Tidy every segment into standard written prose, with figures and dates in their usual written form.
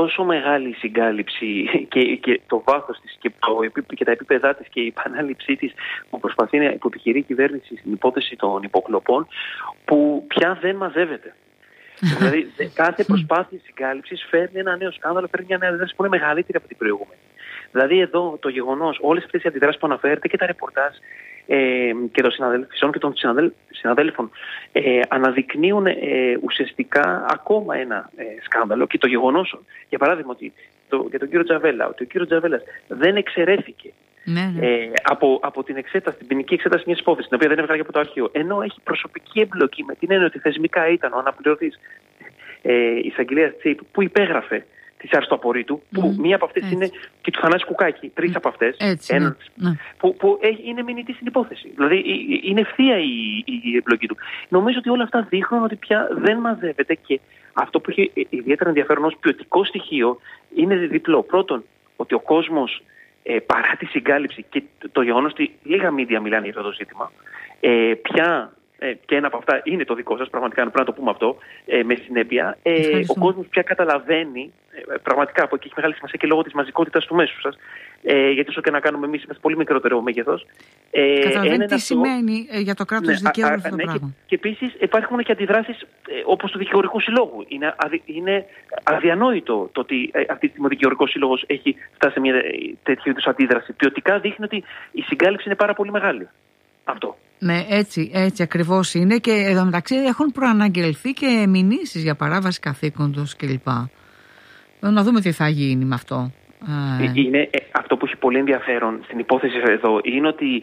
τόσο μεγάλη συγκάλυψη και το βάθος της και τα επίπεδά της και η επανάληψή της που προσπαθεί να υποεπιχειρεί η κυβέρνηση στην υπόθεση των υποκλοπών, που πια δεν μαζεύεται. Δηλαδή κάθε προσπάθεια συγκάλυψης φέρνει ένα νέο σκάνδαλο, φέρνει μια νέα αντίδραση που είναι μεγαλύτερη από την προηγούμενη. Δηλαδή εδώ το γεγονός, όλες αυτές οι αντιδράσεις που αναφέρετε και τα ρεπορτάζ και των συναδέλφων και των συναδέλφων αναδεικνύουν ουσιαστικά ακόμα ένα σκάνδαλο, και το γεγονός, για παράδειγμα, ότι για τον κύριο Τζαβέλα, ότι ο κύριος Τζαβέλας δεν εξαιρέθηκε από την εξέταση, την ποινική εξέταση μιας υπόθεσης, την οποία δεν έβγαλε από το αρχείο, ενώ έχει προσωπική εμπλοκή, με την έννοια ότι θεσμικά ήταν ο αναπληρωτής εισαγγελέας Τσίπ που υπέγραφε της Άρης του Απορρίτου, που μία από αυτές είναι και του Θανάση Κουκάκη, τρεις από αυτές, που είναι μηνυτή στην υπόθεση. Δηλαδή είναι ευθεία η εμπλοκή του. Νομίζω ότι όλα αυτά δείχνουν ότι πια δεν μαζεύεται, και αυτό που έχει ιδιαίτερα ενδιαφέρον ως ποιοτικό στοιχείο είναι διπλό. Πρώτον, ότι ο κόσμος, παρά τη συγκάλυψη και το γεγονός ότι λίγα μίντια μιλάνε για αυτό το ζήτημα, πια, και ένα από αυτά είναι το δικό σας, πραγματικά πρέπει να το πούμε αυτό με συνέπεια, ο κόσμος πια καταλαβαίνει πραγματικά, που εκεί έχει μεγάλη σημασία και λόγω της μαζικότητας του μέσου σας, γιατί όσο και να κάνουμε εμείς είμαστε πολύ μικρότερο μέγεθος. Καταλαβαίνει τι σημαίνει για το κράτος δικαίου αυτό το πράγμα. Και επίσης υπάρχουν και αντιδράσεις όπως του Δικηγορικού Συλλόγου. Είναι αδιανόητο το ότι αυτή τη στιγμή ο Δικηγορικός Σύλλογος έχει φτάσει σε μια τέτοιου είδους αντίδραση. Ποιοτικά δείχνει ότι η συγκάλυψη είναι πάρα πολύ μεγάλη. Αυτό. Ναι, έτσι ακριβώς είναι, και εδώ μεταξύ έχουν προαναγγελθεί και μηνύσεις για παράβαση καθήκοντος κλπ. Να δούμε τι θα γίνει με αυτό. Είναι, αυτό που έχει πολύ ενδιαφέρον στην υπόθεση εδώ είναι ότι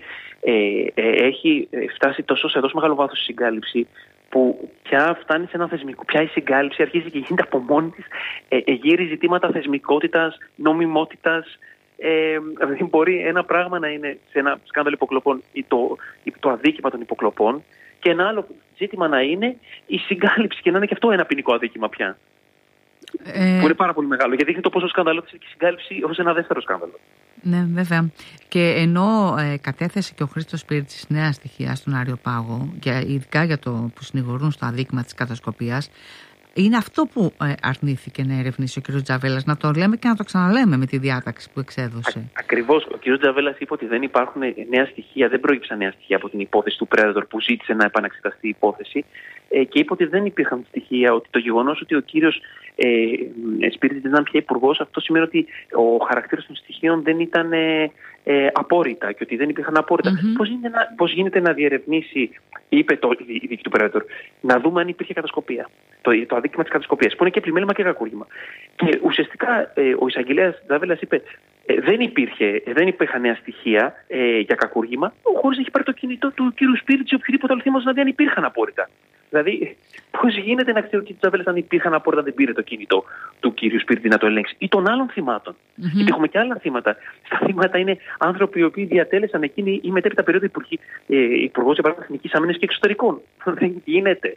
έχει φτάσει σε τόσο μεγάλο βάθος η συγκάλυψη, που πια φτάνει σε ένα θεσμικό. Πια η συγκάλυψη αρχίζει και γίνεται από μόνη της, γύρει ζητήματα θεσμικότητας, νομιμότητας. Δεν μπορεί ένα πράγμα να είναι σε ένα σκάνδαλο υποκλοπών ή το αδίκημα των υποκλοπών, και ένα άλλο ζήτημα να είναι η συγκάλυψη, και να είναι και αυτό ένα ποινικό αδίκημα πια. Που είναι πάρα πολύ μεγάλο, γιατί δείχνει το πόσο σκανδαλώδης είναι και η συγκάλυψη ως ένα δεύτερο σκάνδαλο. Ναι, βέβαια. Και ενώ κατέθεσε και ο Χρήστος Σπύρτης νέα στοιχεία στον Άριο Πάγο, και ειδικά για το που συνηγορούν στο αδίκημα της κατασκοπίας, είναι αυτό που αρνήθηκε να ερευνήσει ο κ. Τζαβέλας. Να το λέμε και να το ξαναλέμε με τη διάταξη που εξέδωσε. Ακριβώς. Ο κ. Τζαβέλας είπε ότι δεν υπάρχουν νέα στοιχεία, δεν προήξαν νέα στοιχεία από την υπόθεση του Predator που ζήτησε να επαναξεταστεί η υπόθεση, και είπε ότι δεν υπήρχαν στοιχεία, ότι το γεγονός ότι ο κύριος Σπύρτης δεν ήταν πια υπουργός, αυτό σημαίνει ότι ο χαρακτήρας των στοιχείων δεν ήταν απόρριτα, και ότι δεν υπήρχαν απόρριτα. Πώς γίνεται να διερευνήσει, είπε η δίκη του Predator, να δούμε αν υπήρχε κατασκοπία. Το αδίκημα της κατασκοπίας, που είναι και πλημέλημα και κακούργημα. Και ουσιαστικά ο εισαγγελέας Τζαβέλας είπε δεν υπήρχαν νέα στοιχεία για κακούργημα, χωρίς να έχει πάρει το κινητό του κύριου Σπύρτη ή οποιοδήποτε άλλο θύμος να δει αν υπήρχαν απόρριτα. Δηλαδή, πώς γίνεται να ξέρει ο κ. Τζαβέλας αν υπήρχαν απόρριτα, δεν πήρε το κινητό του κύριου Σπύρτη να το ελέγξει, ή των άλλων θυμάτων. Γιατί έχουμε και άλλα θύματα. Στα θύματα είναι άνθρωποι οι οποίοι διατέλεσαν εκείνη η μετέπειτα περίοδο υπουργός για παράδειγμα Εθνικής Άμυνας και Εξωτερικών. Δεν γίνεται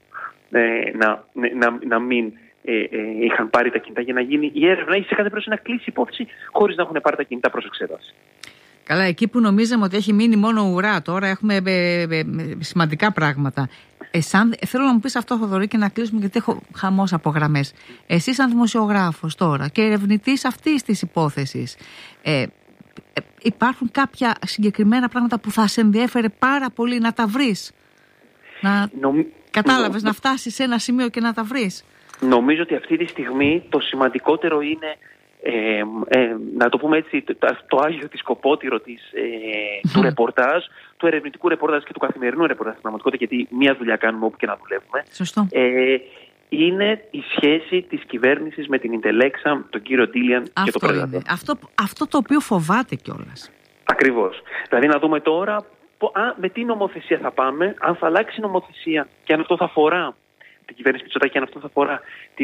να μην είχαν πάρει τα κινητά για να γίνει η έρευνα, ή σε κάθε περίπτωση να κλείσει η υπόθεση χωρίς να έχουν πάρει τα κινητά προς εξέταση. Καλά, εκεί που νομίζαμε ότι έχει μείνει μόνο ουρά, τώρα έχουμε σημαντικά πράγματα. Θέλω να μου πεις αυτό, Θοδωρή, και να κλείσουμε, γιατί έχω χαμός από γραμμές. Εσύ σαν δημοσιογράφος τώρα και ερευνητής αυτής της υπόθεσης, υπάρχουν κάποια συγκεκριμένα πράγματα που θα σε ενδιέφερε πάρα πολύ να τα βρεις? Κατάλαβες, να φτάσεις σε ένα σημείο και να τα βρεις? Νομίζω ότι αυτή τη στιγμή το σημαντικότερο είναι, να το πούμε έτσι, το άγιο της κοπότηρο του ρεπορτάζ, του ερευνητικού ρεπορτάζ και του καθημερινού ρεπορτάζ στην πραγματικότητα, γιατί μία δουλειά κάνουμε όπου και να δουλεύουμε. Σωστό. Είναι η σχέση της κυβέρνησης με την Ιντελέξα, τον κύριο Ντίλιαν και το Predator. Αυτό το οποίο φοβάται κιόλας. Ακριβώς. Δηλαδή να δούμε τώρα με τι νομοθεσία θα πάμε, αν θα αλλάξει η νομοθεσία και αν αυτό θα αφορά την κυβέρνηση Μητσοτάκη, αν αυτό θα αφορά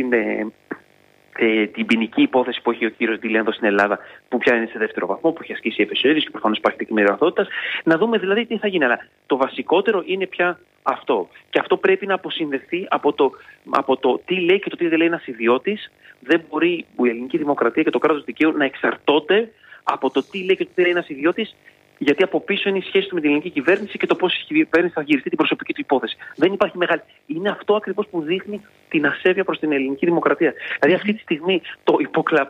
την ποινική υπόθεση που έχει ο κύριος Ντίλιαν εδώ στην Ελλάδα, που πια είναι σε δεύτερο βαθμό, που έχει ασκήσει εφεσιώδης και προφανώς υπάρχει τεκμήριο αθωότητας. Να δούμε δηλαδή τι θα γίνει. Αλλά το βασικότερο είναι πια αυτό. Και αυτό πρέπει να αποσυνδεθεί από το τι λέει και το τι δεν λέει ένας ιδιώτης. Δεν μπορεί η ελληνική δημοκρατία και το κράτος δικαίου να εξαρτώνται από το τι λέει και το τι λέει ένας ιδιώτης, γιατί από πίσω είναι η σχέση του με την ελληνική κυβέρνηση και το πώς η κυβέρνηση θα γυριστεί την προσωπική του υπόθεση. Δεν υπάρχει μεγάλη. Είναι αυτό ακριβώς που δείχνει την ασέβεια προς την ελληνική δημοκρατία. Δηλαδή, αυτή τη στιγμή